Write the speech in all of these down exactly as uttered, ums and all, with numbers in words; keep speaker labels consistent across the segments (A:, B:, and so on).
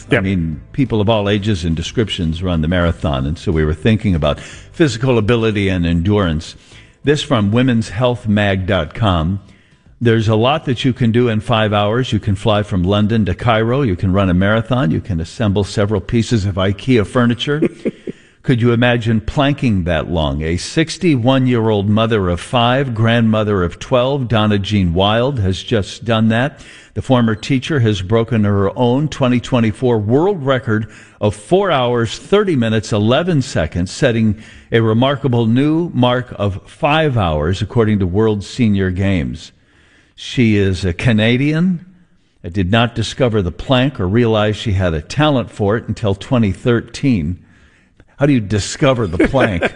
A: Yep.
B: I mean, people of all ages and descriptions run the marathon, and so we were thinking about physical ability and endurance. This from womens health mag dot com. There's a lot that you can do in five hours. You can fly from London to Cairo. You can run a marathon. You can assemble several pieces of IKEA furniture. Could you imagine planking that long? A sixty-one-year-old mother of five, grandmother of twelve, Donna Jean Wild, has just done that. The former teacher has broken her own twenty twenty-four world record of four hours, thirty minutes, eleven seconds, setting a remarkable new mark of five hours, according to World Senior Games. She is a Canadian. I did not discover the plank or realize she had a talent for it until twenty thirteen. How do you discover the plank?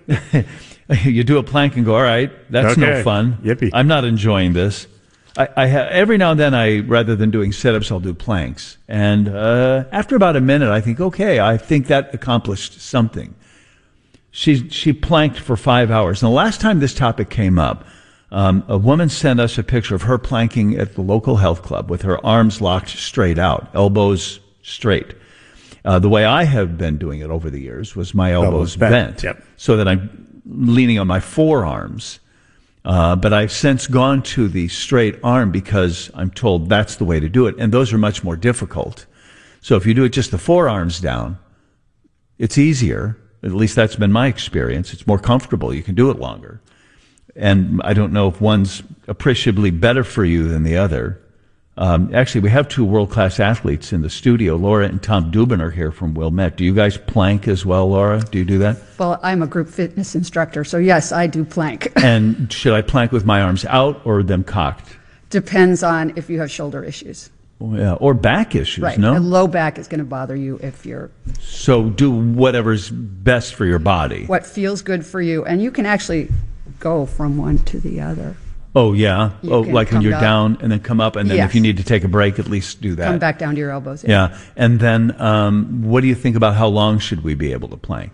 B: You do a plank and go, all right, that's
A: okay.
B: no fun.
A: Yippee.
B: I'm not enjoying this. I, I ha- every now and then, I rather than doing sit-ups, I'll do planks. And uh, after about a minute, I think, okay, I think that accomplished something. She she planked for five hours. And the last time this topic came up, um, a woman sent us a picture of her planking at the local health club with her arms locked straight out, elbows straight. Uh, the way I have been doing it over the years was my elbows,
A: elbows
B: bent,
A: bent. Yep.
B: so that I'm leaning on my forearms. Uh, but I've since gone to the straight arm because I'm told that's the way to do it. And those are much more difficult. So if you do it just the forearms down, it's easier. At least that's been my experience. It's more comfortable. You can do it longer. And I don't know if one's appreciably better for you than the other. Um, actually, we have two world-class athletes in the studio. Laura and Tom Dubin are here from Wilmette. Do you guys plank as well, Laura? Do you do that?
C: Well, I'm a group fitness instructor, so yes, I do plank.
B: And should I plank with my arms out or them cocked?
C: Depends on if you have shoulder issues.
B: Oh, yeah, or back issues,
C: Right.
B: no?
C: A low back is going to bother you if you're...
B: So do whatever's best for your body.
C: What feels good for you. And you can actually go from one to the other.
B: Oh, yeah.
C: You
B: Oh,
C: can
B: like when
C: come
B: you're
C: up.
B: down and then come up, and then
C: Yes.
B: if you need to take a break, at least do that.
C: Come back down to your elbows.
B: Yeah. And then um, what do you think about how long should we be able to plank?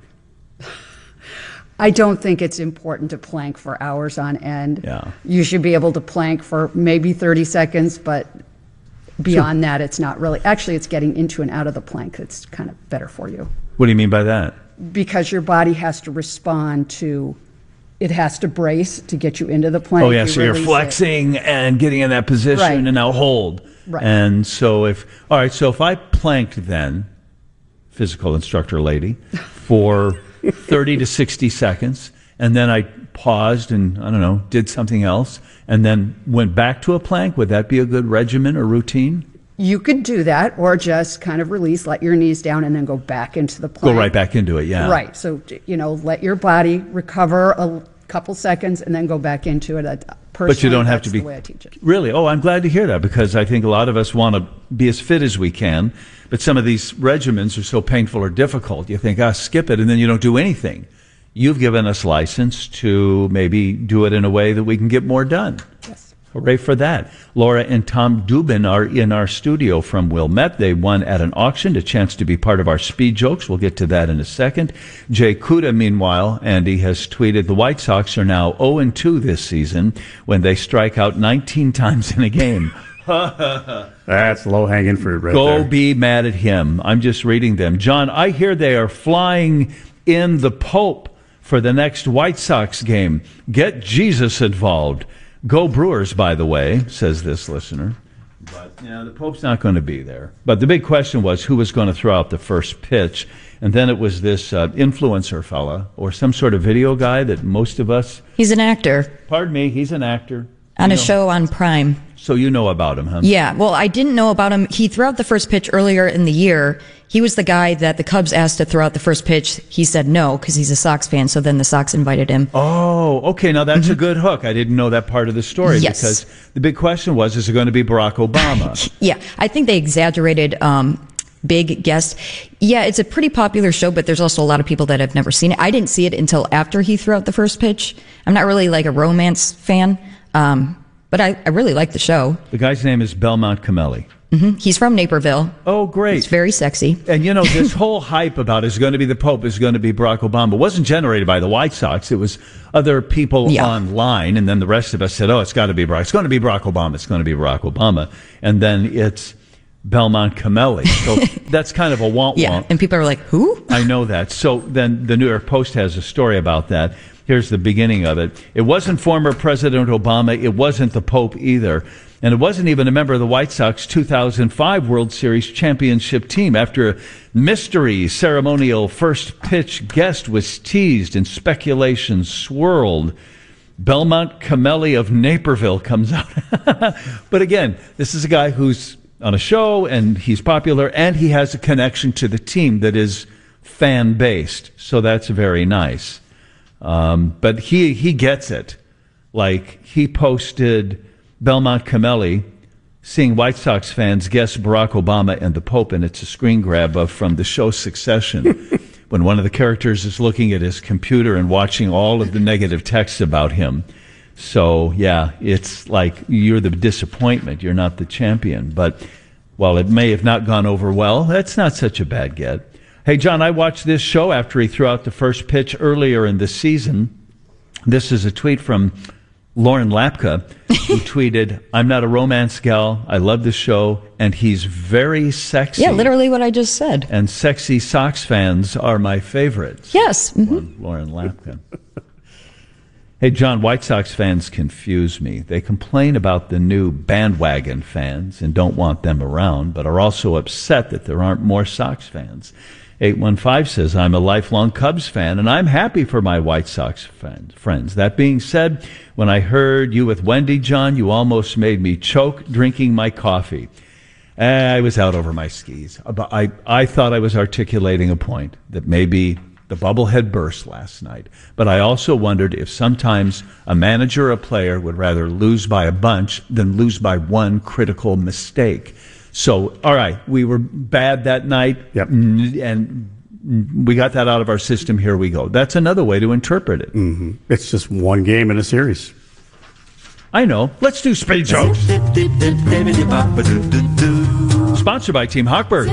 C: I don't think it's important to plank for hours on end.
B: Yeah.
C: You should be able to plank for maybe thirty seconds, but beyond that, it's not really. Actually, it's getting into and out of the plank that's kind of better for you.
B: What do you mean by that?
C: Because your body has to respond to, it has to brace to get you into the plank.
B: Oh, yeah,
C: You
B: so you're
C: release it.
B: flexing and getting in that position
C: Right.
B: and now hold.
C: Right.
B: And so if, all right, so if I planked then, physical instructor lady, for thirty to sixty seconds, and then I paused and, I don't know, did something else, and then went back to a plank, would that be a good regimen or routine?
C: You could do that, or just kind of release, let your knees down, and then go back into the plank.
B: Go right back into it, yeah.
C: Right. So, you know, let your body recover a couple seconds and then go back into it. Personally,
B: But you don't have
C: that's
B: to be
C: the way I teach it.
B: Really? Oh, I'm glad to hear that, because I think a lot of us want to be as fit as we can, but some of these regimens are so painful or difficult. You think, ah, skip it, and then you don't do anything. You've given us license to maybe do it in a way that we can get more done.
C: Yes.
B: Hooray for that. Laura and Tom Dubin are in our studio from Wilmette. They won at an auction, a chance to be part of our Speed Jokes. We'll get to that in a second. Jay Kuda, meanwhile, Andy, has tweeted, the White Sox are now oh and two this season when they strike out nineteen times in a game.
A: That's low-hanging fruit right
B: Go
A: there.
B: be mad at him. I'm just reading them. John, I hear they are flying in the Pope for the next White Sox game. Get Jesus involved. Go Brewers, by the way, says this listener. But, yeah, the Pope's not going to be there. But the big question was who was going to throw out the first pitch. And then it was this uh, influencer fella or some sort of video guy that most of us...
D: He's an actor.
B: Pardon me, he's an actor.
D: On
B: You
D: a
B: know.
D: show on Prime.
B: So you know about him, huh?
D: Yeah, well, I didn't know about him. He threw out the first pitch earlier in the year. He was the guy that the Cubs asked to throw out the first pitch. He said no because he's a Sox fan, so then the Sox invited him.
B: Oh, okay. Now that's a good hook. I didn't know that part of the story
D: Yes.
B: because the big question was, is it going to be Barack Obama?
D: Yeah, I think they exaggerated um, big guest. Yeah, it's a pretty popular show, but there's also a lot of people that have never seen it. I didn't see it until after he threw out the first pitch. I'm not really like a romance fan, um, but I, I really like the show.
B: The guy's name is Belmont Camelli.
D: hmm He's from Naperville.
B: Oh, great.
D: He's very sexy.
B: And, you know, this whole hype about is going to be the Pope, is going to be Barack Obama, wasn't generated by the White Sox. It was other people
D: Yeah.
B: online, and then the rest of us said, oh, it's got to be Barack. It's going to be Barack Obama. It's going to be Barack Obama. And then it's Belmont Camelli. So that's kind of a womp
D: Yeah,
B: womp.
D: and people are like, who?
B: I know that. So then the New York Post has a story about that. Here's the beginning of it. It wasn't former President Obama. It wasn't the Pope either. And it wasn't even a member of the White Sox two thousand five World Series championship team. After a mystery ceremonial first pitch guest was teased and speculation swirled, Belmont Camelli of Naperville comes out. But again, this is a guy who's on a show, and he's popular, and he has a connection to the team that is fan-based. So that's very nice. Um, but he he gets it. Like, he posted Belmont Camelli seeing White Sox fans guess Barack Obama and the Pope, and it's a screen grab of from the show Succession, when one of the characters is looking at his computer and watching all of the negative texts about him. So, yeah, it's like you're the disappointment. You're not the champion. But while it may have not gone over well, that's not such a bad get. Hey, John, I watched this show after he threw out the first pitch earlier in the season. This is a tweet from Lauren Lapka, who tweeted, I'm not a romance gal. I love the show, and he's very sexy.
D: Yeah, literally what I just said.
B: And sexy Sox fans are my favorites.
D: Yes. Mm-hmm.
B: Lauren Lapka. Hey, John, White Sox fans confuse me. They complain about the new bandwagon fans and don't want them around, but are also upset that there aren't more Sox fans. eight one five says, I'm a lifelong Cubs fan, and I'm happy for my White Sox fan, friends. That being said, when I heard you with Wendy, John, you almost made me choke drinking my coffee. I was out over my skis. I, I thought I was articulating a point that maybe the bubble had burst last night. But I also wondered if sometimes a manager or a player would rather lose by a bunch than lose by one critical mistake. So, all right, we were bad that night,
A: Yep.
B: and we got that out of our system. Here we go. That's another way to interpret it.
A: Mm-hmm. It's just one game in a series.
B: I know. Let's do speed jokes. Sponsored by Team Hochberg.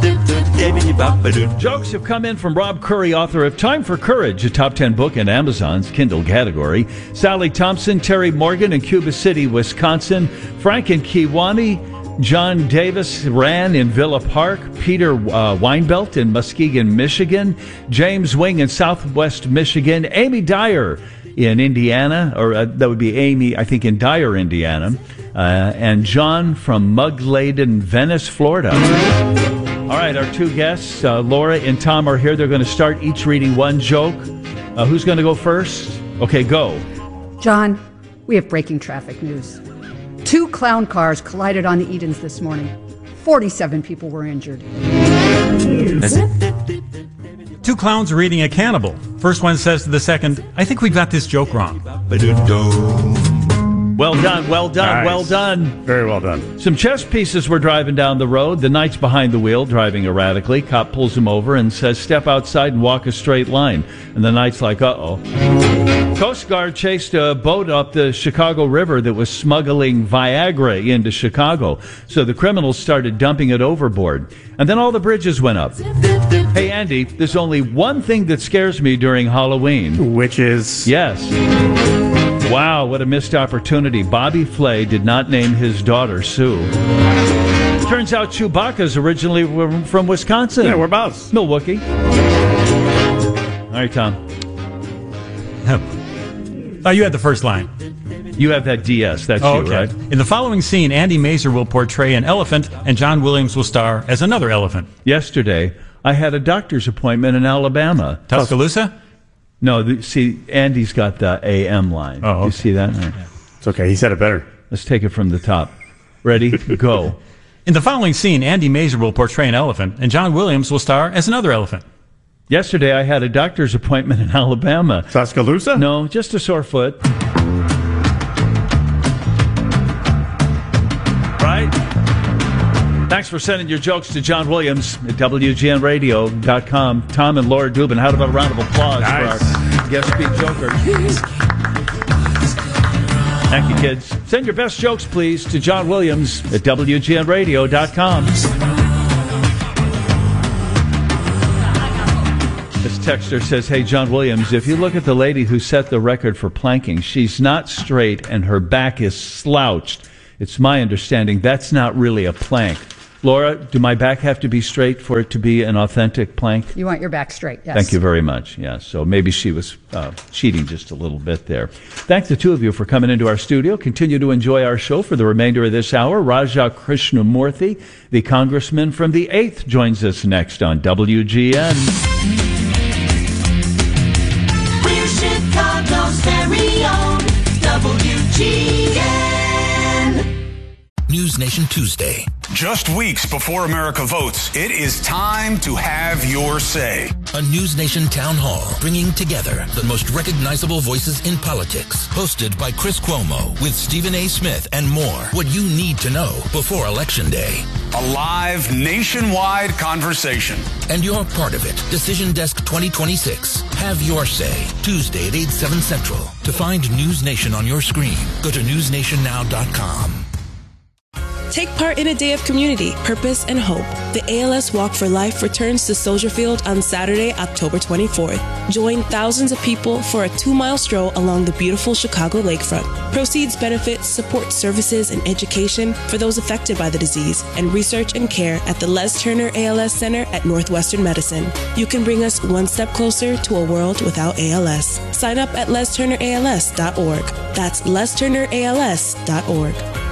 B: Jokes have come in from Rob Curry, author of Time for Courage, a top ten book in Amazon's Kindle category. Sally Thompson, Terry Morgan in Cuba City, Wisconsin. Frank in Kewanee. John Davis ran in Villa Park. Peter uh, Weinbelt in Muskegon, Michigan. James Wing in Southwest Michigan. Amy Dyer in Indiana, or uh, that would be Amy, I think, in Dyer, Indiana. Uh, and John from mug-laden Venice, Florida. All right, our two guests, uh, Laura and Tom, are here. They're going to start each reading one joke. Uh, who's going to go first? Okay, go.
C: John, we have breaking traffic news. Two clown cars collided on the Edens this morning. forty-seven people were injured.
E: Two clowns are eating a cannibal. First one says to the second, I think we got this joke wrong.
B: Well done, well done,
A: Nice.
B: well done.
A: Very well done.
B: Some chess pieces were driving down the road. The knight's behind the wheel, driving erratically. Cop pulls him over and says, step outside and walk a straight line. And the knight's like, uh-oh. Coast Guard chased a boat up the Chicago River that was smuggling Viagra into Chicago. So the criminals started dumping it overboard. And then all the bridges went up. Hey, Andy, there's only one thing that scares me during Halloween.
A: Which is...
B: Yes. Wow, what a missed opportunity. Bobby Flay did not name his daughter Sue. Turns out Chewbacca's originally from Wisconsin.
A: Yeah, whereabouts?
B: Milwaukee. All right, Tom.
E: Oh, you had the first line.
B: You have that D S. That's
E: Oh,
B: you,
E: okay.
B: right?
E: In the following scene, Andy Mazer will portray an elephant, and John Williams will star as another elephant.
B: Yesterday, I had a doctor's appointment in Alabama.
E: Tuscaloosa?
B: No, the, see, Andy's got the A M line.
E: Oh, okay.
B: You see that? All right.
A: It's okay. He said it better.
B: Let's take it from the top. Ready? Go.
E: In the following scene, Andy Mazer will portray an elephant, and John Williams will star as another elephant.
B: Yesterday, I had a doctor's appointment in Alabama.
A: Tuscaloosa?
B: No, just a sore foot. Right? Thanks for sending your jokes to John Williams at W G N radio dot com. Tom and Laura Dubin, how about a round of applause
A: Nice.
B: for our guest speed joker? Thank you, kids. Send your best jokes, please, to John Williams at W G N radio dot com. This texter says, hey, John Williams, if you look at the lady who set the record for planking, she's not straight and her back is slouched. It's my understanding that's not really a plank. Laura, do my back have to be straight for it to be an authentic plank?
C: You want your back straight, yes.
B: Thank you very much. Yeah, so maybe she was uh, cheating just a little bit there. Thanks the two of you for coming into our studio. Continue to enjoy our show for the remainder of this hour. Raja Krishnamurthy, the congressman from the eighth, joins us next on W G N.
F: We're Chicago's very own W G N.
G: News Nation Tuesday.
H: Just weeks before America votes, it is time to have your say.
G: A News Nation town hall bringing together the most recognizable voices in politics. Hosted by Chris Cuomo with Stephen A. Smith and more. What you need to know before Election Day.
H: A live nationwide conversation.
G: And you're part of it. Decision Desk twenty twenty-six. Have your say. Tuesday at eight, seven Central. To find News Nation on your screen, go to news nation now dot com.
I: Take part in a day of community, purpose, and hope. The A L S Walk for Life returns to Soldier Field on Saturday, October twenty-fourth. Join thousands of people for a two-mile stroll along the beautiful Chicago lakefront. Proceeds benefit support services and education for those affected by the disease and research and care at the Les Turner A L S Center at Northwestern Medicine. You can bring us one step closer to a world without A L S. Sign up at les turner a l s dot org. That's les turner a l s dot org.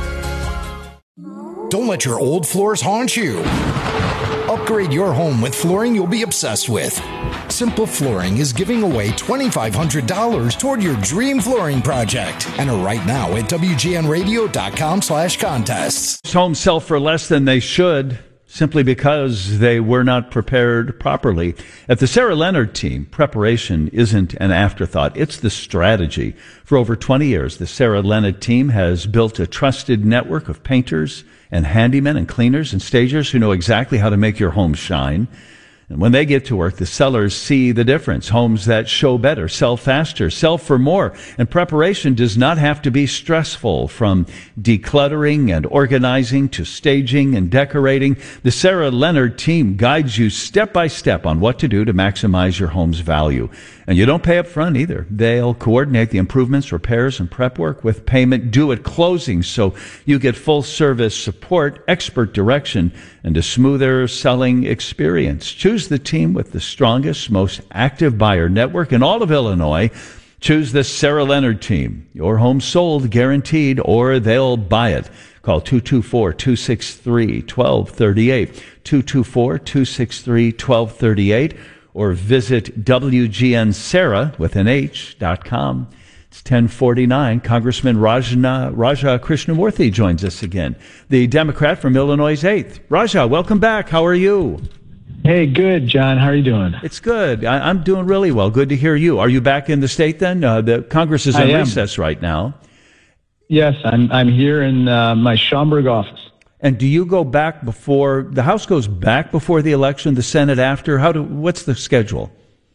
J: Don't let your old floors haunt you. Upgrade your home with flooring you'll be obsessed with. Simple Flooring is giving away two thousand five hundred dollars toward your dream flooring project. Enter right now at W G N radio dot com slash contests.
B: Homes sell for less than they should simply because they were not prepared properly. At the Sarah Leonard team, preparation isn't an afterthought. It's the strategy. For over twenty years, the Sarah Leonard team has built a trusted network of painters and handymen and cleaners and stagers who know exactly how to make your home shine. And when they get to work, the sellers see the difference. Homes that show better, sell faster, sell for more. And preparation does not have to be stressful. From decluttering and organizing to staging and decorating, the Sarah Leonard team guides you step by step on what to do to maximize your home's value. And you don't pay up front either. They'll coordinate the improvements, repairs, and prep work with payment due at closing, so you get full service support, expert direction, and a smoother selling experience. Choose the team with the strongest, most active buyer network in all of Illinois. Choose the Sarah Leonard team. Your home sold, guaranteed, or they'll buy it. Call two two four, two six three, one two three eight, two two four, two six three, one two three eight, or visit W G N Sarah with an H dot com. It's ten forty-nine. Congressman Raja, Raja Krishnamurthy joins us again, the Democrat from Illinois' eighth. Raja, welcome back. How are you?
K: Hey, good, John. How are you doing?
B: It's good. I, I'm doing really well. Good to hear you. Are you back in the state then? Uh, the Congress is in recess right now.
K: Yes, I'm I'm here in uh, my Schaumburg office.
B: And do you go back before, the House goes back before the election, the Senate after? How do, what's the schedule?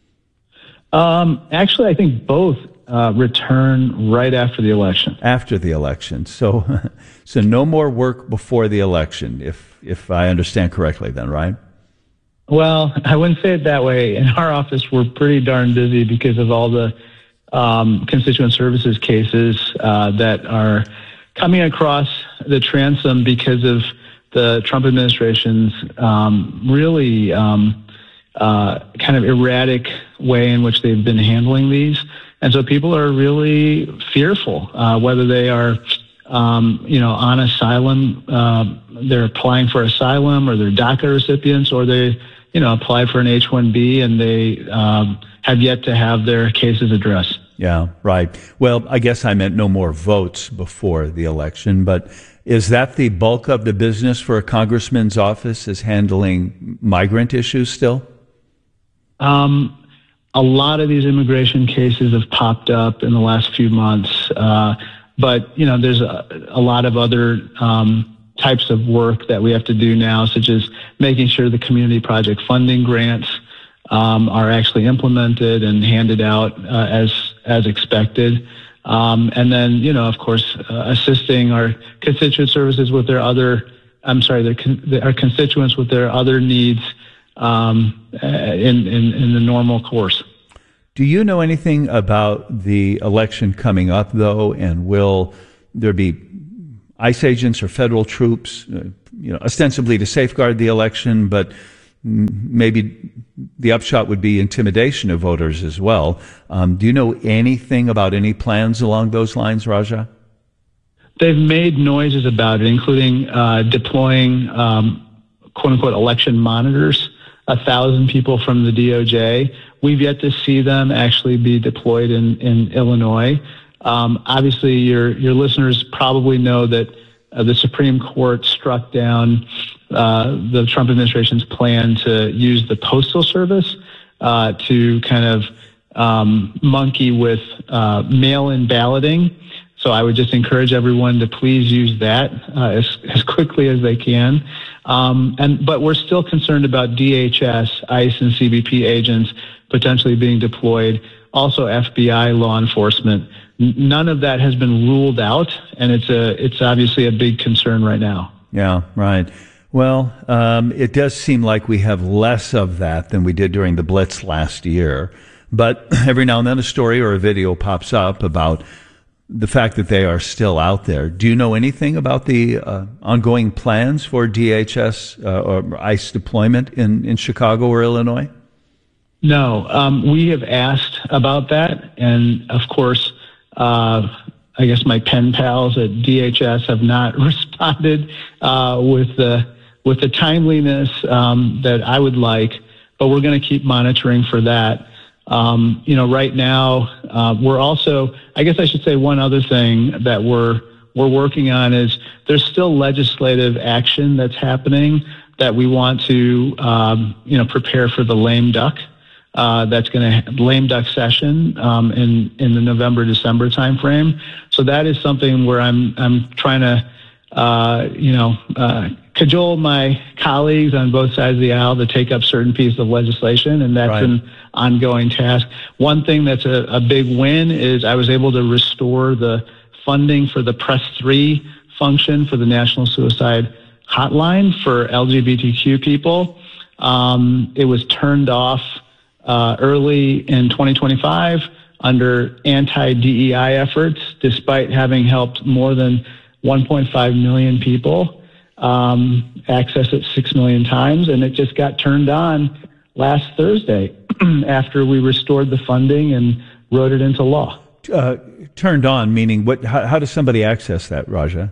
K: Um, actually, I think both uh, return right after the election.
B: After the election. So, so no more work before the election, if if I understand correctly then, right?
K: Well, I wouldn't say it that way. In our office, we're pretty darn busy because of all the um, constituent services cases uh, that are coming across the transom because of the Trump administration's um, really um, uh, kind of erratic way in which they've been handling these. And so people are really fearful, uh, whether they are, um, you know, on asylum, uh, they're applying for asylum, or they're DACA recipients, or they, you know, apply for an H one B and they um, have yet to have their cases addressed.
B: Yeah, right. Well, I guess I meant no more votes before the election, but is that the bulk of the business for a congressman's office, is handling migrant issues still?
K: Um, a lot of these immigration cases have popped up in the last few months, uh, but, you know, there's a, a lot of other um, types of work that we have to do now, such as making sure the community project funding grants um, are actually implemented and handed out uh, as as expected. Um, and then, you know, of course, uh, assisting our constituent services with their other, I'm sorry, their, con- our constituents with their other needs um, in, in, in the normal course.
B: Do you know anything about the election coming up, though, and will there be, ICE agents or federal troops, uh, you know, ostensibly to safeguard the election, but maybe the upshot would be intimidation of voters as well. Um, do you know anything about any plans along those lines, Raja?
K: They've made noises about it, including uh, deploying um, quote-unquote election monitors, a thousand people from the D O J. We've yet to see them actually be deployed in, in Illinois. Um, obviously, your your listeners probably know that uh, the Supreme Court struck down uh, the Trump administration's plan to use the Postal Service uh, to kind of um, monkey with uh, mail-in balloting. So I would just encourage everyone to please use that uh, as, as quickly as they can. Um, and but we're still concerned about D H S, ICE, and C B P agents potentially being deployed. Also, F B I, law enforcement. N- none of that has been ruled out, and it's a it's obviously a big concern right now.
B: Yeah, right. Well, um, it does seem like we have less of that than we did during the Blitz last year. But every now and then a story or a video pops up about the fact that they are still out there. Do you know anything about the uh, ongoing plans for D H S uh, or ICE deployment in, in Chicago or Illinois?
K: No, um, we have asked about that, and of course, uh, I guess my pen pals at D H S have not responded uh, with the with the timeliness um, that I would like. But we're going to keep monitoring for that. Um, you know, right now uh, we're also, I guess I should say one other thing that we're we're working on is there's still legislative action that's happening that we want to um, you know prepare for the lame duck. Uh, that's going to lame duck session um, in in the November December timeframe. So that is something where I'm I'm trying to uh, you know uh, cajole my colleagues on both sides of the aisle to take up certain pieces of legislation, and that's right. An ongoing task. One thing that's a, a big win is I was able to restore the funding for the Press three function for the National Suicide Hotline for L G B T Q people. Um, it was turned off Uh, early in twenty twenty-five under anti-D E I efforts, despite having helped more than one point five million people um, access it six million times. And it just got turned on last Thursday after we restored the funding and wrote it into law.
B: Uh, turned on, meaning what? How, how does somebody access that, Raja?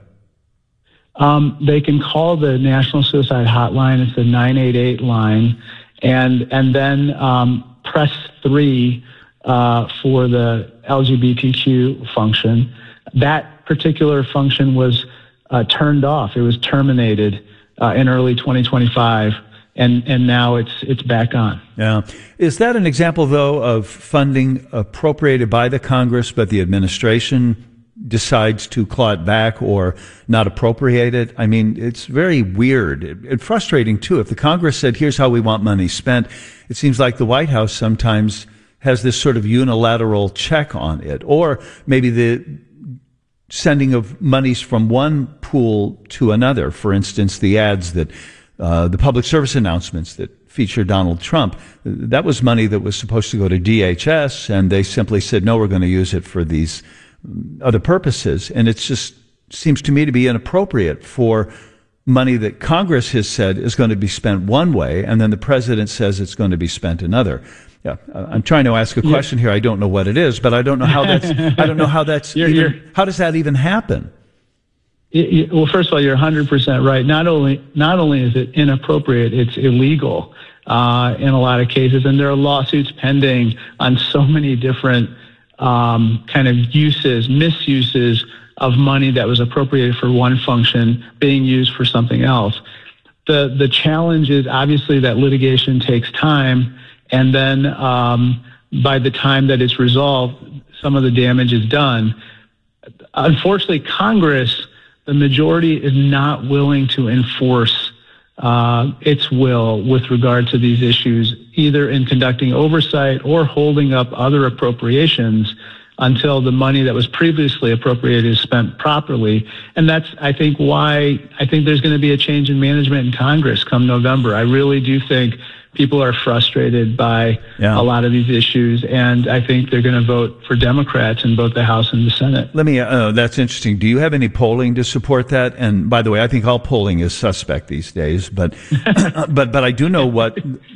K: Um, they can call the National Suicide Hotline. It's the nine eight eight line. And and then um, Press three uh, for the L G B T Q function. That particular function was uh, turned off. It was terminated uh, in early twenty twenty-five, and, and now it's it's back on.
B: Yeah. Is that an example, though, of funding appropriated by the Congress, but the administration decides to claw it back or not appropriate it? I mean, it's very weird and frustrating, too. If the Congress said, here's how we want money spent, it seems like the White House sometimes has this sort of unilateral check on it. Or maybe the sending of monies from one pool to another. For instance, the ads that, uh, the public service announcements that feature Donald Trump, that was money that was supposed to go to D H S, and they simply said, no, we're going to use it for these other purposes. And it just seems to me to be inappropriate for money that Congress has said is going to be spent one way, and then the president says it's going to be spent another. Yeah, I'm trying to ask a question yeah. here. I don't know what it is, but I don't know how that's. I don't know how that's.
K: you're,
B: even,
K: you're,
B: how does that even happen?
K: It, it, well, first of all, you're one hundred percent right. Not only not only is it inappropriate, it's illegal uh, in a lot of cases, and there are lawsuits pending on so many different Um, kind of uses, misuses of money that was appropriated for one function being used for something else. The the challenge is obviously that litigation takes time, and then um, by the time that it's resolved, some of the damage is done. Unfortunately, Congress, the majority, is not willing to enforce uh, its will with regard to these issues, either in conducting oversight or holding up other appropriations until the money that was previously appropriated is spent properly. And that's, I think, why I think there's going to be a change in management in Congress come November. I really do think people are frustrated by
B: Yeah.
K: a lot of these issues, and I think they're going to vote for Democrats in both the House and the Senate.
B: Let me, uh, that's interesting. Do you have any polling to support that? And by the way, I think all polling is suspect these days, but, but, but I do know what